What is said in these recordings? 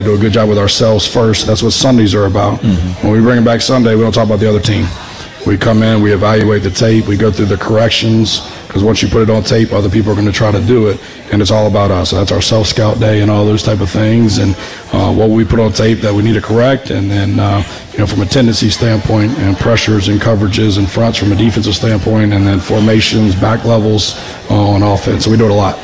do a good job with ourselves first. That's what Sundays are about. Mm-hmm. When we bring it back Sunday, we don't talk about the other team. We come in, we evaluate the tape, we go through the corrections, because once you put it on tape, other people are going to try to do it, and it's all about us. So that's our self-scout day and all those type of things, and what we put on tape that we need to correct, and then from a tendency standpoint and pressures and coverages and fronts from a defensive standpoint, and then formations, back levels on offense. So we do it a lot.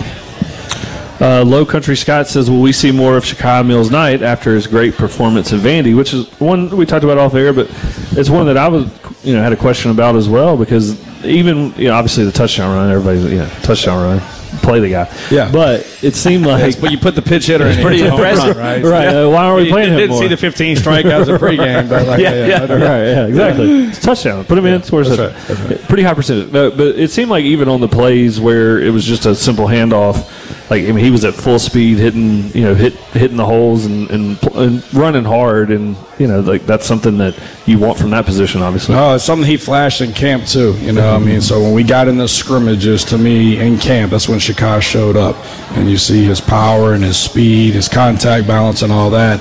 Low Country Scott says, will we see more of Shakai Mills-Knight after his great performance in Vandy, which is one we talked about off air, but it's one that I was, had a question about as well, because even, obviously the touchdown run, everybody's, touchdown run, play the guy. Yeah. But it seemed like. But you put the pitch hitter in. It's pretty impressive. Right. Right. Why aren't we playing him more? Didn't see the 15 strikeouts in pregame. But right, exactly. It's a touchdown. Put him in, scores a pretty high percentage. But it seemed like even on the plays where it was just a simple handoff, he was at full speed, hitting the holes and running hard, and that's something that you want from that position, obviously. No, it's something he flashed in camp too. So when we got in the scrimmages, to me in camp, that's when Shakai showed up, and you see his power and his speed, his contact balance, and all that.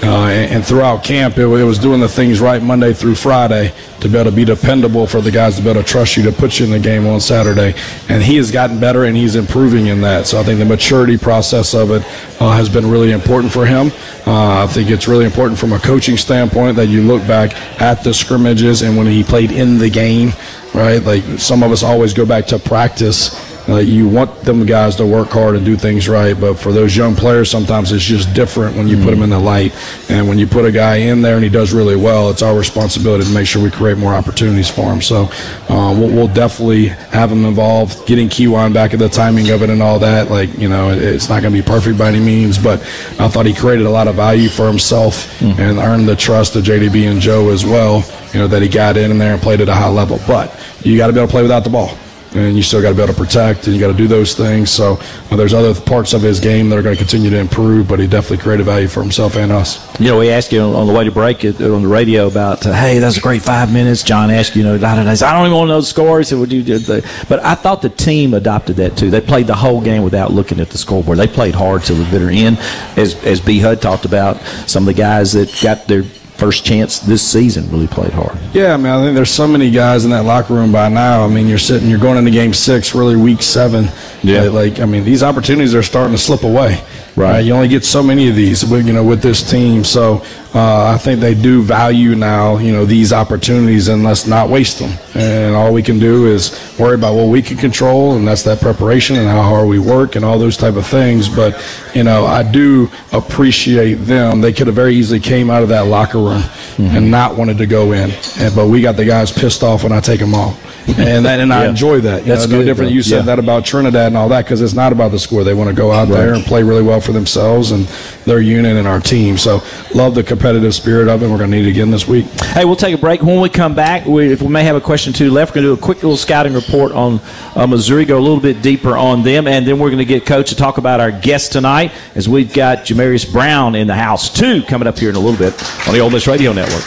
And throughout camp, it was doing the things right Monday through Friday to be able to be dependable for the guys to be able to trust you to put you in the game on Saturday. And he has gotten better, and he's improving in that. So I think the maturity process of it has been really important for him. I think it's really important from a coaching standpoint that you look back at the scrimmages and when he played in the game, right? Like some of us always go back to practice. You want them guys to work hard and do things right, but for those young players, sometimes it's just different when you put them in the light. And when you put a guy in there and he does really well, it's our responsibility to make sure we create more opportunities for him. So we'll definitely have him involved, getting Kiwan back at the timing of it and all that. It's not going to be perfect by any means, but I thought he created a lot of value for himself and earned the trust of JDB and Joe as well, that he got in there and played at a high level. But you got to be able to play without the ball. And you still got to be able to protect, and you got to do those things. So there's other parts of his game that are going to continue to improve, but he definitely created value for himself and us. We asked you on the way to break it on the radio about, hey, that was a great 5 minutes. John asked I don't even want to know the scores. So would you do that? But I thought the team adopted that too. They played the whole game without looking at the scoreboard. They played hard till the bitter end, as B. Hud talked about. Some of the guys that got their first chance this season really played hard. Yeah, I think there's so many guys in that locker room by now. You're going into game 6, really week 7. Yeah. These opportunities are starting to slip away. Right. You only get so many of these, with this team. So I think they do value now, these opportunities, and let's not waste them. And all we can do is worry about what we can control, and that's that preparation and how hard we work and all those type of things. But, I do appreciate them. They could have very easily came out of that locker room and not wanted to go in. But we got the guys pissed off when I take them off. And I enjoy that. That's no different. You said that about Trinidad and all that, because it's not about the score. They want to go out there and play really well for themselves and their unit and our team. So love the competitive spirit of it. We're going to need it again this week. Hey, we'll take a break. When we come back, if we may have a question or two left, we're going to do a quick little scouting report on Missouri, go a little bit deeper on them, and then we're going to get Coach to talk about our guest tonight, as we've got Jamarius Brown in the house too, coming up here in a little bit on the Ole Miss Radio Network.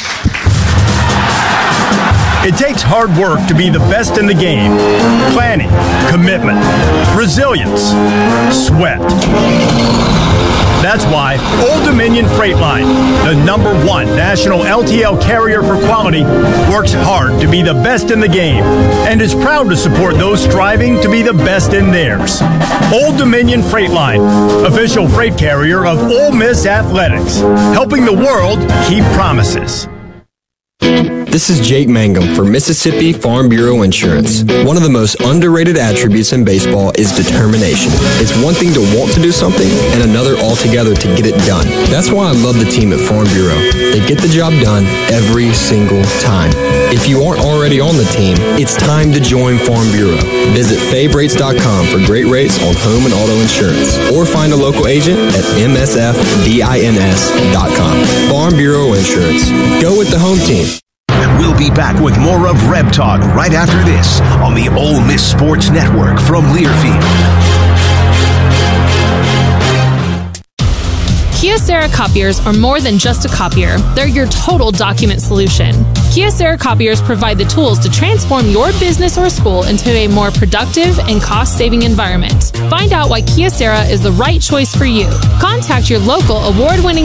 It takes hard work to be the best in the game. Planning, commitment, resilience, sweat. That's why Old Dominion Freight Line, the #1 national LTL carrier for quality, works hard to be the best in the game and is proud to support those striving to be the best in theirs. Old Dominion Freight Line, official freight carrier of Ole Miss Athletics, helping the world keep promises. This is Jake Mangum for Mississippi Farm Bureau Insurance. One of the most underrated attributes in baseball is determination. It's one thing to want to do something and another altogether to get it done. That's why I love the team at Farm Bureau. They get the job done every single time. If you aren't already on the team, it's time to join Farm Bureau. Visit fabrates.com for great rates on home and auto insurance, or find a local agent at msfbins.com. Farm Bureau Insurance. Go with the home team. We'll be back with more of Reb Talk right after this on the Ole Miss Sports Network from Learfield. Kyocera copiers are more than just a copier. They're your total document solution. Kyocera copiers provide the tools to transform your business or school into a more productive and cost-saving environment. Find out why Kyocera is the right choice for you. Contact your local award-winning